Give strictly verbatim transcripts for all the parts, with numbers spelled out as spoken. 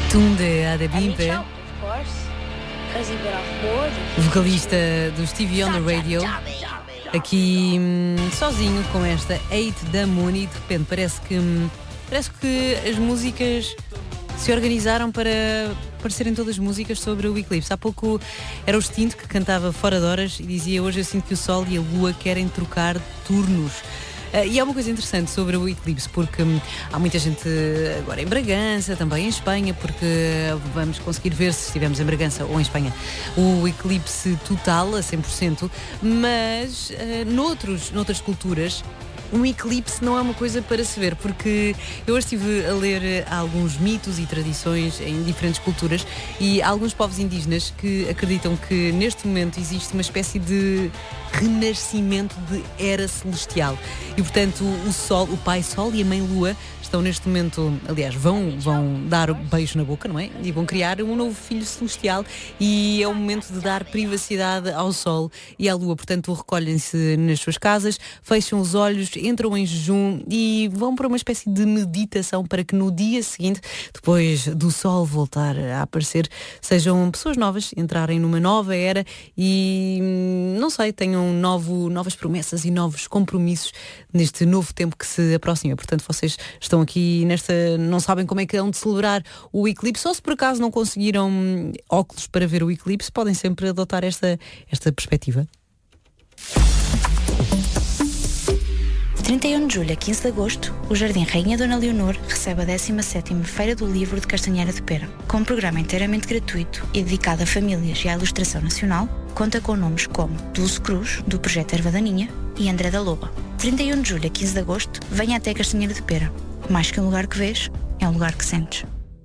Tunde Adebimpe, vocalista do Stevie on the Radio, aqui hum, sozinho com esta Eight da Moon, e de repente parece que, hum, parece que as músicas se organizaram para parecerem todas músicas sobre o eclipse. Há pouco era o Extinto que cantava Fora de Horas e dizia: hoje eu sinto que o Sol e a Lua querem trocar turnos. Uh, e há uma coisa interessante sobre o eclipse, porque hum, há muita gente agora em Bragança, também em Espanha, porque vamos conseguir ver, se estivermos em Bragança ou em Espanha, o eclipse total a cem por cento, mas uh, noutros, noutras culturas um eclipse não é uma coisa para se ver, porque eu hoje estive a ler alguns mitos e tradições em diferentes culturas, e há alguns povos indígenas que acreditam que neste momento existe uma espécie de renascimento de era celestial, e portanto o Sol, o Pai Sol e a Mãe Lua estão neste momento, aliás, vão, vão dar beijo na boca, não é? E vão criar um novo filho celestial, e é o momento de dar privacidade ao Sol e à Lua. Portanto, recolhem-se nas suas casas, fecham os olhos, entram em jejum e vão para uma espécie de meditação para que no dia seguinte, depois do Sol voltar a aparecer, sejam pessoas novas, entrarem numa nova era e, não sei, tenham novo, novas promessas e novos compromissos neste novo tempo que se aproxima. Portanto, vocês estão aqui nesta, não sabem como é que hão de celebrar o eclipse, ou se por acaso não conseguiram óculos para ver o eclipse, podem sempre adotar esta, esta perspectiva. trinta e um de julho a quinze de agosto, o Jardim Rainha Dona Leonor recebe a décima sétima Feira do Livro de Castanheira de Pera. Com um programa inteiramente gratuito e dedicado a famílias e à ilustração nacional, conta com nomes como Dulce Cruz, do Projeto Erva Daninha, e André da Loba. trinta e um de julho a quinze de agosto, venha até Castanheira de Pera. Mais que um lugar que vês, é um lugar que sentes.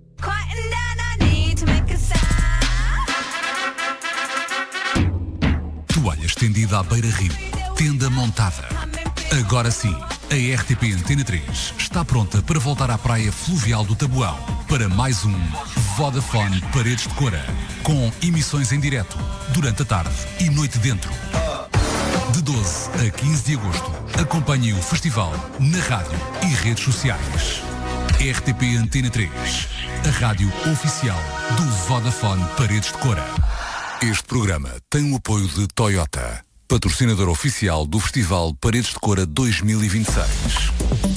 Toalha estendida à beira-rio, tenda montada. Agora sim, a R T P Antena três está pronta para voltar à praia fluvial do Taboão para mais um Vodafone Paredes de Cora, com emissões em direto durante a tarde e noite dentro. De doze a quinze de agosto, acompanhe o festival na rádio e redes sociais. R T P Antena três, a rádio oficial do Vodafone Paredes de Cora. Este programa tem o apoio de Toyota, patrocinador oficial do Festival Paredes de Cora dois mil e vinte e seis.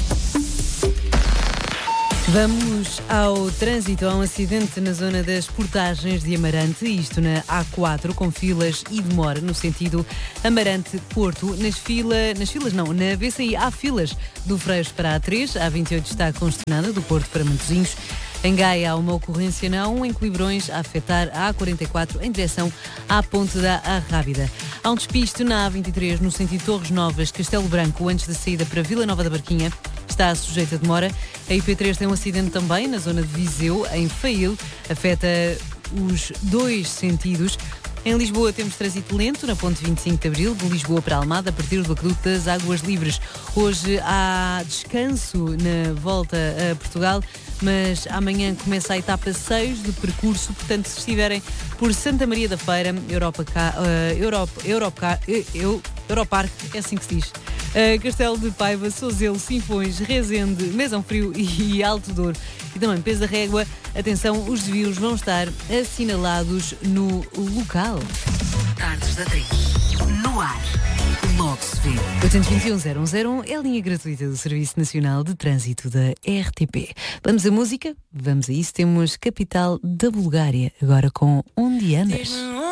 Vamos ao trânsito. Há um acidente na zona das Portagens de Amarante, isto na A quatro, com filas e demora no sentido Amarante-Porto. Nas, fila, nas filas não, na V C I há filas do Freixo para a A três, a A vinte e oito está congestionada, do Porto para Matosinhos. Em Gaia há uma ocorrência não, em Colibrões, a afetar a A quarenta e quatro em direção à Ponte da Arrábida. Há um despiste na A vinte e três no sentido Torres Novas, Castelo Branco, antes da saída para Vila Nova da Barquinha. Está sujeita a demora. A I P três tem um acidente também na zona de Viseu, em Fail. Afeta os dois sentidos. Em Lisboa temos trânsito lento na ponte vinte e cinco de Abril, de Lisboa para Almada, a partir do aqueduto das Águas Livres. Hoje há descanso na volta a Portugal, mas amanhã começa a etapa seis do percurso, portanto, se estiverem por Santa Maria da Feira, Europa, uh, Europa, Europa, eu, Europarque, é assim que se diz, uh, Castelo de Paiva, Souzelo, Sinfões, Rezende, Mesão Frio e Alto Douro. E também Peso da Régua, atenção, os desvios vão estar assinalados no local. Tardes da três, no ar, logo se vê. oito dois um, zero um zero um é a linha gratuita do Serviço Nacional de Trânsito da R T P. Vamos à música? Vamos a isso. Temos Capital da Bulgária, agora com Onde Andas.